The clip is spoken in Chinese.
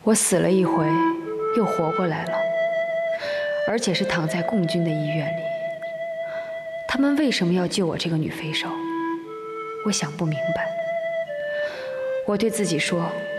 我死了一回，又活过来了，而且是躺在共军的医院里。他们为什么要救我这个女匪首？我想不明白。我对自己说，